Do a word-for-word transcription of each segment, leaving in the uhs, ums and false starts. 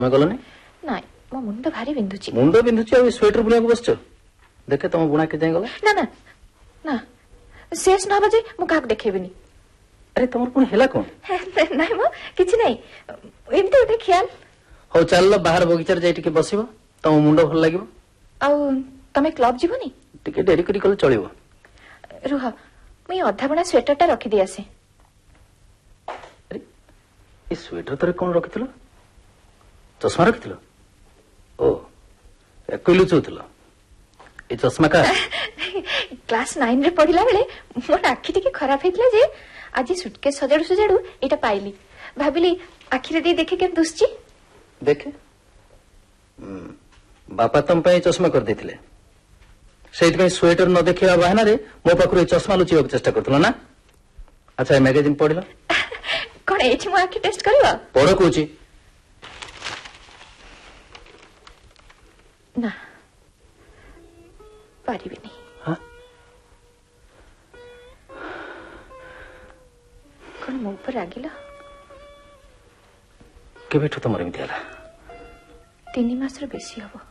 मैं गलनी नाई मो मुंड भारी बिंधुची मुंड बिंधुची आ स्वेटर बुनिया को बसछ देखे तुम बुना के जाई गला ना ना ना शेष ना बजे मु काक देखेबिनी अरे तुमर कोन हेला कोन नाई मो किछि नाही एमते उठे ख्याल हो चल बाहर बगीचा रे जाई टिके बसिबो तुम मुंड भल लागिबो आ तमे क्लब जीवनी टिके डेरी करी कल चलिबो रुह मैं अधा बना स्वेटर टा रखी दिया से अरे ये स्वेटर तरे कोन रखितलो चश्मा रखितलो ओ एकलु चोथलो ए चश्मा का क्लास नाइन रे पढ़िला बेले मोर आखि टिके खराब हेतला जे आज सुटकेस सजाडू सजाडू एटा पाइली भाबिली आखि रे दे देखे के दुसची देखे बापा तुम पे चश्मा कर देथिले सेइत पे स्वेटर न देखिया बहाना रे मो पाखरु चश्मा लुचिया चेष्टा करथलो ना अच्छा मैगजीन पढिलो कोन एछि मो आखि टेस्ट करबा पढो कोची ना पारिबिनी हां कोन मो पर आगिला केबेठो तमर एमति हला तीन मास रे बेसी हबो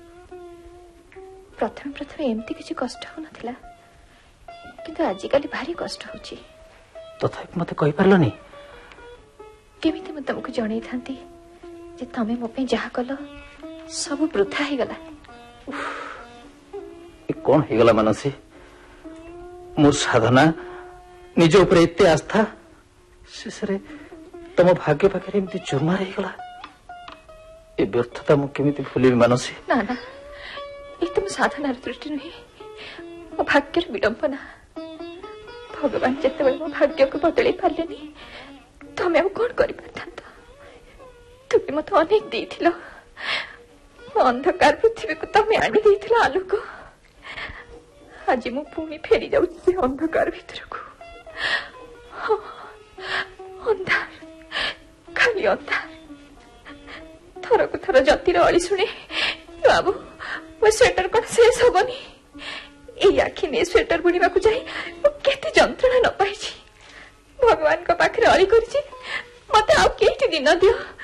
प्रथम प्रथम एमती किसी कष्ट हो नथिला किंतु आज काली भारी कष्ट होची तथापि मते कहि परलनी केमिति म तुमको जणै थांती जे तमे मो पे जहा कलो सब वृथा हे गला ए कोन हे गला मानसी मोर साधना निज ऊपर एते आस्था शेषरे तम भाग्य पाखे एमती चुरमार हे गला ए व्यर्थता मु केमिति भूलिबी मानसी ना ना ये तुम साधनार दृष्टि नुहे मो भाग्यर विडंबना भगवान जिते मो भाग्य को बदल पारे तुम अब कौन कर तुम मत अनेक देथिलो मो अंधकार पृथ्वी को तुम आनी आलोक आज मु पुणी फेरी जाऊँ अंधकार भीतर को अंधार खाली अंधार थर को थर जतिर अली शुणे बाबू वो स्वेटर कौन शेष हबनी ए आखि ने स्वेटर बुणीबा को जाई केते जंत्रणा न पाइछि भगवान को पाखरे अली करछि मते आ केटी दिन दियो